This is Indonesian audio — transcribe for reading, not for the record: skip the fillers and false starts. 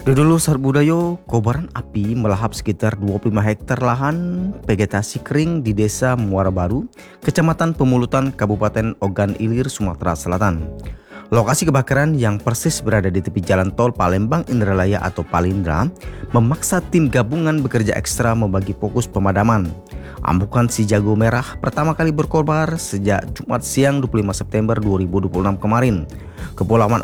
Dulu Sarbudayo, kobaran api melahap sekitar 25 hektar lahan vegetasi kering di Desa Muara Baru, Kecamatan Pemulutan, Kabupaten Ogan Ilir, Sumatera Selatan. Lokasi kebakaran yang persis berada di tepi jalan tol Palembang Indralaya atau Palindra memaksa tim gabungan bekerja ekstra membagi fokus pemadaman. Ambukan si jago merah pertama kali berkobar sejak Jumat siang 25 September 2026 kemarin. Kepulauan